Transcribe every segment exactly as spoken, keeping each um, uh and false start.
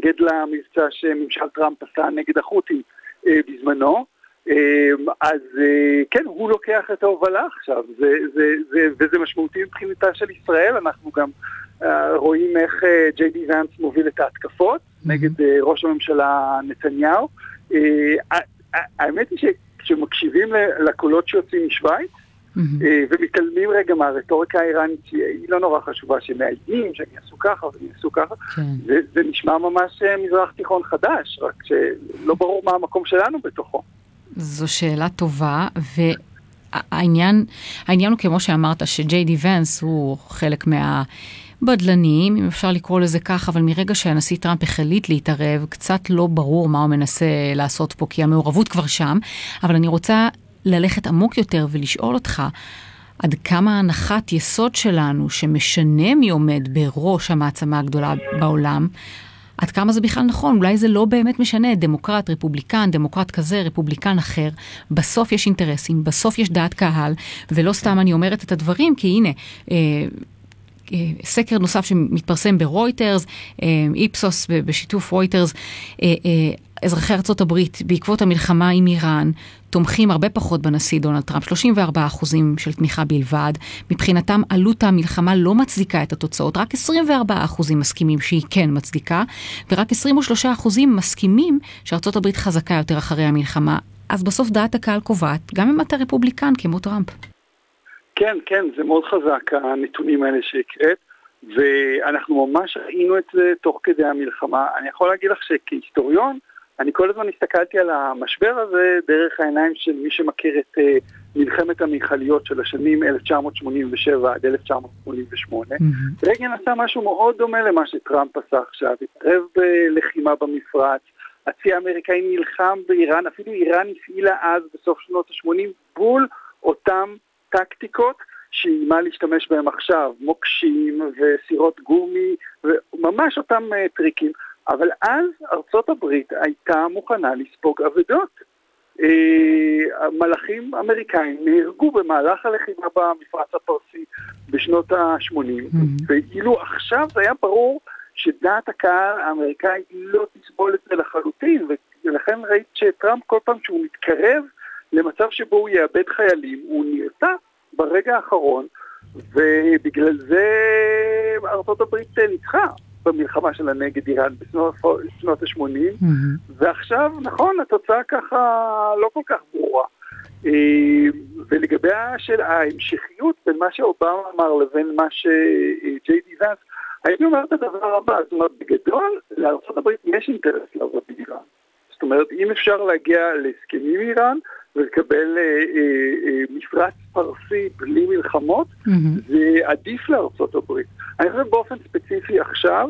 מתנגד למבצע שממשל טראמפ עשה נגד החות'ים בזמנו, אז כן, הוא לוקח את ההובלה עכשיו, זה, זה, זה, וזה משמעותי מבחינתה של ישראל. אנחנו גם רואים איך ג'יי די ונס מוביל את ההתקפות נגד ראש הממשלה נתניהו. האמת היא שכשמקשיבים לקולות שיוצאים משוויץ, ומתעלמים רגע מהרטוריקה האיראנית, היא לא נורא חשובה, שמאיימים, שהם יעשו ככה והם יעשו ככה, זה נשמע ממש מזרח תיכון חדש, רק שלא ברור מה המקום שלנו בתוכו. זו שאלה טובה, והעניין העניין הוא כמו שאמרת, שג'יי די ונס הוא חלק מהבדלנים, אם אפשר לקרוא לזה כך, אבל מרגע שהנשיא טראמפ החליט להתערב, קצת לא ברור מה הוא מנסה לעשות פה, כי המעורבות כבר שם, אבל אני רוצה ללכת עמוק יותר ולשאול אותך, עד כמה הנחת יסוד שלנו, שמשנה מי עומד בראש המעצמה הגדולה בעולם, עד כמה זה בכלל נכון? אולי זה לא באמת משנה, דמוקרט, רפובליקן, דמוקרט כזה, רפובליקן אחר, בסוף יש אינטרסים, בסוף יש דעת קהל, ולא סתם אני אומרת את הדברים, כי הנה, אה, אה, סקר נוסף שמתפרסם ברויטרס, אה, איפסוס בשיתוף רויטרס, אה, אה, אזרחי ארצות הברית, בעקבות המלחמה עם איראן, תומכים הרבה פחות בנשיא דונלד טראמפ, שלושים וארבעה אחוזים של תמיכה בלבד. מבחינתם עלות המלחמה לא מצדיקה את התוצאות, רק עשרים וארבעה אחוזים מסכימים שהיא כן מצדיקה, ורק עשרים ושלושה אחוזים מסכימים שארצות הברית חזקה יותר אחרי המלחמה. אז בסוף דעת הקהל קובעת, גם אם אתה רפובליקן כמו טראמפ. כן, כן, זה מאוד חזק, הנתונים האלה שהקראת, ואנחנו ממש ראינו את זה תוך כדי המלחמה. אני יכול להגיד לך שכהיסטוריון, אני כל הזמן הסתכלתי על המשבר הזה דרך העיניים של מי שמכיר את uh, מלחמת המכליות של השנים אלף תשע מאות שמונים ושבע עד אלף תשע מאות שמונים ושמונה. Mm-hmm. רייגן עשה משהו מאוד דומה למה שטראמפ עשה עכשיו, התערב בלחימה במפרץ, הצי האמריקאי נלחם באיראן, אפילו איראן הפעילה אז בסוף שנות ה-שמונים בול אותם טקטיקות שהיא מה להשתמש בהם עכשיו, מוקשים וסירות גומי וממש אותם uh, טריקים. אבל אז ארצות הברית הייתה מוכנה לספוג אבדות. מלאכים אמריקאים נהרגו במהלך הלחימה במפרץ הפרסי בשנות ה-שמונים, ואילו עכשיו זה היה ברור שדעת הקהל האמריקאי לא תסבול את זה לחלוטין, ולכן ראית שטראמפ כל פעם שהוא מתקרב למצב שבו הוא יאבד חיילים, הוא נרתע ברגע האחרון, ובגלל זה ארצות הברית ניצחה במלחמה שלה נגד איראן בשנות ה-שמונים, mm-hmm. ועכשיו, נכון, התוצאה ככה לא כל כך ברורה. ולגבי של ההמשכיות בין מה שאובמה אמר לבין מה שג'יי די ונס, הייתי אומר את הדבר הבא, זאת אומרת, בגדול, לארצות הברית יש אינטרס לעבוד באיראן. זאת אומרת, אם אפשר להגיע להסכמים איראן, ולקבל אה, אה, אה, מפרץ פרסי בלי מלחמות, mm-hmm. זה עדיף לארצות הברית. אני חושב באופן ספציפי עכשיו,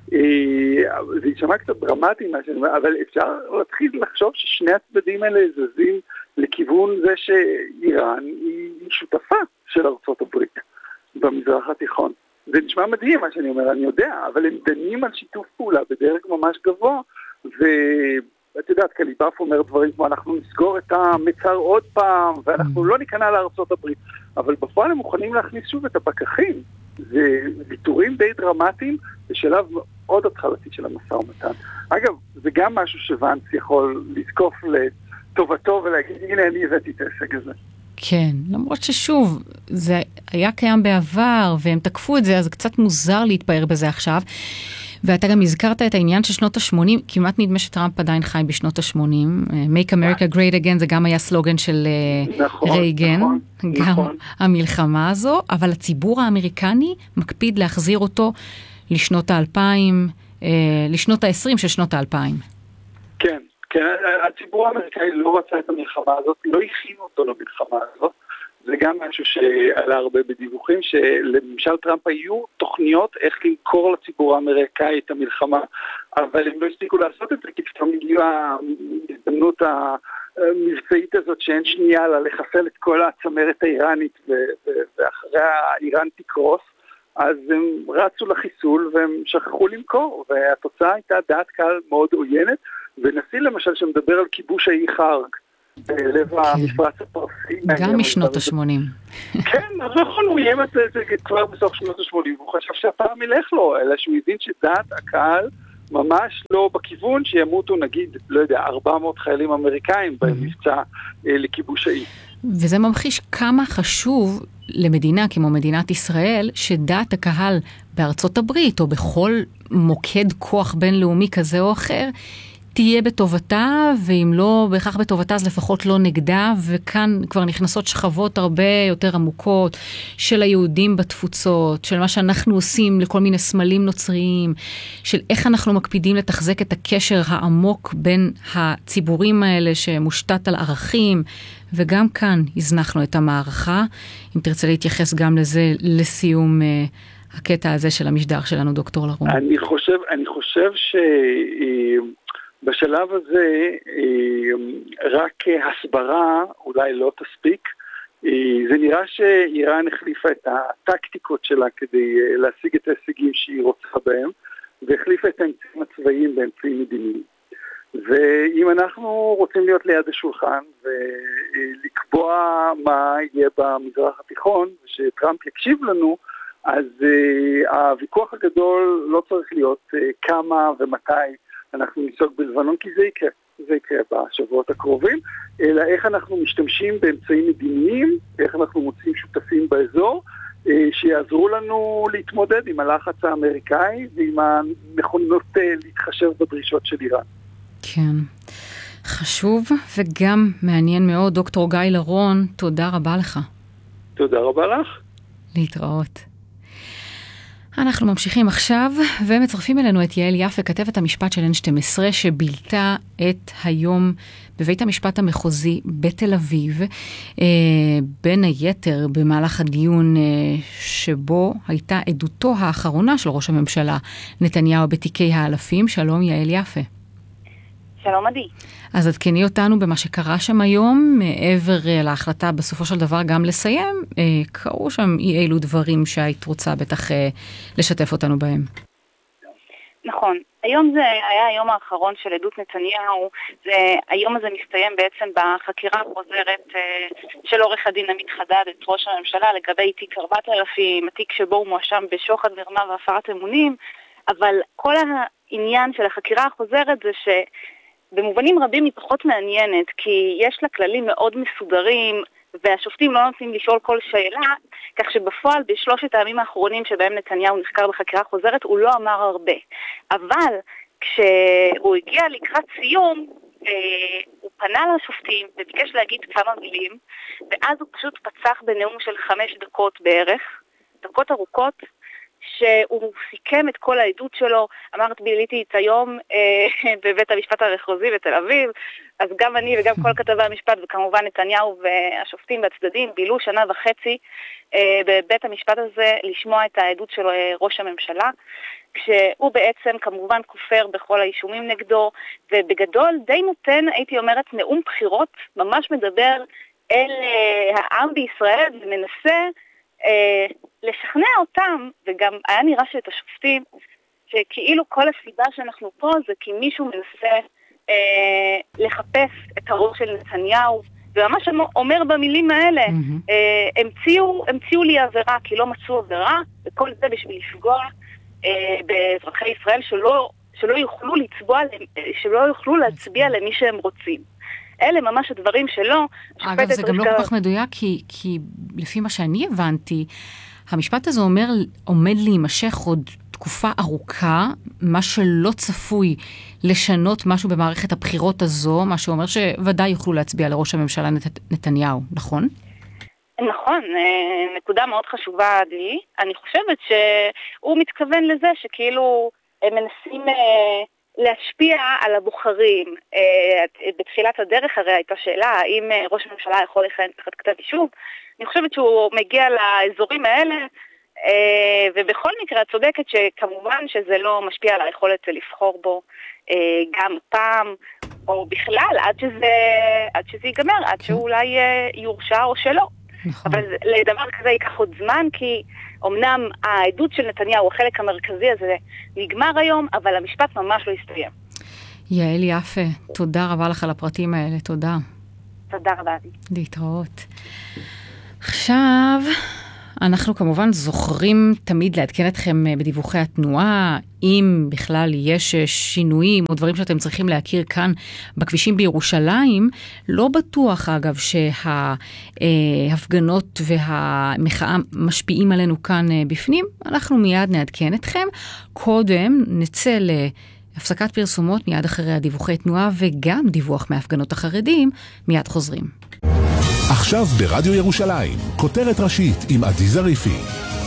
אה, זה יישמע קצת דרמטי, אבל אפשר להתחיל לחשוב ששני הצדדים האלה זזים לכיוון זה שאיראן היא שותפה של ארצות הברית במזרח התיכון. זה נשמע מדהים מה שאני אומר, אני יודע, אבל הם דנים על שיתוף פעולה בדרג ממש גבוה, ו... את יודעת, קליבאף אומר דברים כמו אנחנו נסגור את המצר עוד פעם, ואנחנו לא ניכנע לארצות הברית, אבל בפועל הם מוכנים להכניס שוב את הפקחים. זה ויתורים די דרמטיים בשלב מאוד התחלתי של המשא ומתן. אגב, זה גם משהו שוונץ יכול לזקוף לטובתו ולהגיד, הנה אני הבאתי את ההישג הזה. כן, למרות ששוב, זה היה קיים בעבר, והם תקפו את זה, אז קצת מוזר להתפאר בזה עכשיו. ואתה גם הזכרת את העניין של שנות ה-שמונים, כמעט נדמה שטראמפ עדיין חי בשנות ה-שמונים. Make America Great Again, זה גם היה סלוגן של נכון, רייגן, נכון, גם נכון. המלחמה הזו, אבל הציבור האמריקני מקפיד להחזיר אותו לשנות האלפיים, לשנות ה-עשרים של שנות האלפיים. כן, כן, הציבור האמריקני לא רצה את המלחמה הזאת, לא הכין אותו למלחמה הזאת, זה גם משהו שעלה הרבה בדיווחים, שלממשל טראמפ היו תוכניות איך למכור לציבור האמריקאי את המלחמה, אבל הם לא הספיקו לעשות את זה, כי פתאום הגיעה ההזדמנות המבצעית הזאת שאין שנייה לה לחסל את כל הצמרת האיראנית, ואחריה איראן תקרוס, אז הם רצו לחיסול והם שכחו למכור, והתוצאה הייתה דעת קהל מאוד עוינת, ונשיא למשל שמדבר על כיבוש האי חארג, בלב המפרץ הפרסי. גם משנות ה-שמונים. כן, אז נכון, הוא איים את זה כבר בסוף שנות ה-שמונים, והוא חשב שהפעם ילך לו, אלא שהוא הבין שדעת הקהל ממש לא בכיוון שימותו נגיד, לא יודע, ארבע מאות חיילים אמריקאים במבצע אה, לכיבוש האי. וזה ממחיש כמה חשוב למדינה כמו מדינת ישראל, שדעת הקהל בארצות הברית או בכל מוקד כוח בינלאומי כזה או אחר, תהיה בטובתה, ואם לא בהכרח בטובתה, אז לפחות לא נגדה, וכאן כבר נכנסות שכבות הרבה יותר עמוקות של היהודים בתפוצות, של מה שאנחנו עושים לכל מיני סמלים נוצריים, של איך אנחנו מקפידים לתחזק את הקשר העמוק בין הציבורים האלה שמושתת על ערכים, וגם כאן הזנחנו את המערכה. אם תרצה להתייחס גם לזה לסיום הקטע הזה של המשדר שלנו, דוקטור לרון. אני חושב, אני חושב ש... בשלב הזה רק הסברה אולי לא תספיק. זה נראה שאיראן החליפה את הטקטיקות שלה כדי להשיג את ההישגים שהיא רוצה בהם, והחליפה את האמצעים הצבאיים באמצעים מדיניים. ואם אנחנו רוצים להיות ליד השולחן ולקבוע מה יהיה במזרח התיכון, שטראמפ יקשיב לנו, אז הוויכוח הגדול לא צריך להיות כמה ומתי אנחנו ניסוג בלבנון, כי זה יקרה, זה יקרה בשבועות הקרובים, אלא איך אנחנו משתמשים באמצעים מדיניים, איך אנחנו מוצאים שותפים באזור, שיעזרו לנו להתמודד עם הלחץ האמריקאי, ועם הנכונות להתחשב בדרישות של איראן. כן, חשוב וגם מעניין מאוד. דוקטור גיא לרון, תודה רבה לך. תודה רבה לך. להתראות. אנחנו ממשיכים עכשיו, ומצרפים אלינו את יעל יפה, כתבת המשפט של אן שתים עשרה, שבילתה את היום בבית המשפט המחוזי בתל אביב, אה, בין היתר במהלך הדיון אה, שבו הייתה עדותו האחרונה של ראש הממשלה נתניהו בתיקי האלפים. שלום יעל יפה. שלום עדי. אז עדכני אותנו במה שקרה שם היום, מעבר להחלטה בסופו של דבר גם לסיים, קראו שם אי אילו דברים שהיית רוצה בטח לשתף אותנו בהם. נכון, היום זה היה היום האחרון של עדות נתניהו, זה, היום הזה מסתיים בעצם בחקירה החוזרת של עורך הדין עמית חדד את ראש הממשלה לגבי תיק ארבעת אלפים, התיק שבו הוא מואשם בשוחד, מרמה והפרת אמונים, אבל כל העניין של החקירה החוזרת זה ש... במובנים רבים היא פחות מעניינת, כי יש לה כללים מאוד מסודרים, והשופטים לא נותנים לשאול כל שאלה, כך שבפועל בשלושת הימים האחרונים שבהם נתניהו נחקר בחקירה חוזרת, הוא לא אמר הרבה. אבל כשהוא הגיע לקראת סיום, אה, הוא פנה לשופטים וביקש להגיד כמה מילים, ואז הוא פשוט פצח בנאום של חמש דקות בערך, דקות ארוכות, שהוא סיכם את כל העדות שלו. אמרת, ביליתי את היום אה, בבית המשפט המחוזי בתל אביב, אז גם אני וגם כל כתבי המשפט, וכמובן נתניהו והשופטים והצדדים, בילו שנה וחצי אה, בבית המשפט הזה לשמוע את העדות של אה, ראש הממשלה, כשהוא בעצם כמובן כופר בכל האישומים נגדו, ובגדול די נותן, הייתי אומרת, נאום בחירות, ממש מדבר אל אה, העם בישראל ומנסה אה, לשכנע אותם, וגם היה נראה שאת השופטים, שכאילו כל הסיבה שאנחנו פה זה כי מישהו מנסה אה, לחפש את הראש של נתניהו, וממש אומר במילים האלה, mm-hmm. אה, המציאו, המציאו לי עבירה כי לא מצאו עבירה, וכל זה בשביל לפגוע אה, באזרחי ישראל שלא, שלא יוכלו לצבוע, שלא יוכלו להצביע למי שהם רוצים. אלה ממש הדברים שלו. אגב, זה גם לא כל כך מדויק, כי, כי לפי מה שאני הבנתי, המשפט הזה אומר, עומד להימשך עוד תקופה ארוכה, מה שלא צפוי לשנות משהו במערכת הבחירות הזו, מה שאומר שוודאי יוכלו להצביע לראש הממשלה נת, נתניהו, נכון? נכון, נקודה מאוד חשובה עדי. אני חושבת שהוא מתכוון לזה שכאילו הם מנסים להשפיע על הבוחרים. בתחילת הדרך הרי הייתה שאלה, האם ראש הממשלה יכול לכהן תחת כתב אישום? אני חושבת שהוא מגיע לאזורים האלה, ובכל מקרה את צודקת שכמובן שזה לא משפיע על היכולת לבחור בו גם פעם, או בכלל, עד שזה, עד שזה ייגמר, עד שאולי יורשע או שלא. נכון. אבל לדבר כזה ייקח עוד זמן, כי אמנם העדות של נתניהו, החלק המרכזי הזה, נגמר היום, אבל המשפט ממש לא יסתיים. יעל יפה, תודה רבה לך על הפרטים האלה, תודה. תודה רבה. להתראות. עכשיו אנחנו כמובן זוכרים תמיד לעדכן אתכם בדיווחי התנועה, אם בכלל יש שינויים או דברים שאתם צריכים להכיר כאן בכבישים בירושלים. לא בטוח אגב שההפגנות והמחאה משפיעים עלינו כאן בפנים, אנחנו מיד נעדכן אתכם. קודם נצא להפסקת פרסומות מיד אחרי הדיווחי תנועה וגם דיווח מהפגנות החרדים, מיד חוזרים. עכשיו ברדיו ירושלים, כותרת ראשית עם עדי זריפי.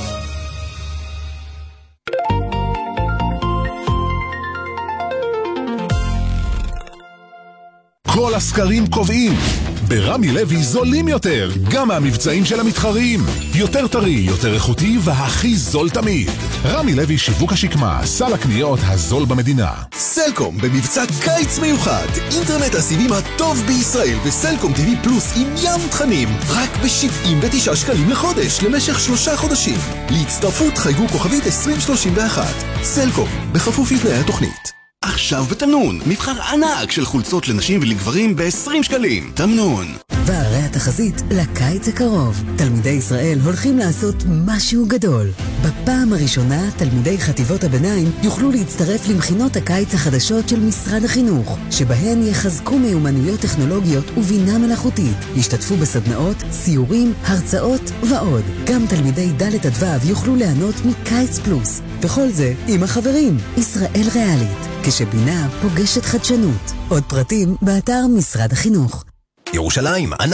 כל הסקרים קובעים, ברמי לוי זולים יותר, גם מהמבצעים של המתחרים. יותר טרי, יותר איכותי והכי זול תמיד. רמי לוי שיווק השקמה, סל הקניות הזול במדינה. סלקום במבצע קיץ מיוחד, אינטרנט הסיבים הטוב בישראל וסלקום טיווי פלוס עם ים תכנים, רק ב-שבעים ותשעה שקלים לחודש למשך שלושה חודשים. להצטרפות חייגו כוכבית עשרים שלושים ואחת. סלקום, בכפוף לתנאי התוכנית. עכשיו בתמנון, מבחר ענק של חולצות לנשים ולגברים ב-עשרים שקלים. תמנון. והרי התחזית לקיץ הקרוב. תלמידי ישראל הולכים לעשות משהו גדול. בפעם הראשונה, תלמידי חטיבות הביניים יוכלו להצטרף למכינות הקיץ החדשות של משרד החינוך, שבהן יחזקו מיומנויות טכנולוגיות ובינה מלאכותית. ישתתפו בסדנאות, סיורים, הרצאות ועוד. גם תלמידי ד' עד ו' יוכלו ליהנות מקיץ פלוס. וכל זה עם החברים. ישראל ריאלית. כשבינה פוגשת חדשנות. עוד פרטים באתר משרד החינוך. ירושלים,